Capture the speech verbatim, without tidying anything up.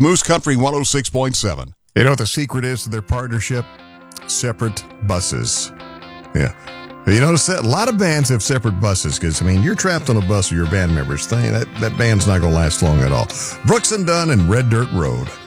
Moose Country one oh six point seven. You know what the secret is to their partnership? Separate buses. Yeah. You notice that a lot of bands have separate buses because, I mean, you're trapped on a bus with your band members. That, that band's not going to last long at all. Brooks and Dunn and Red Dirt Road.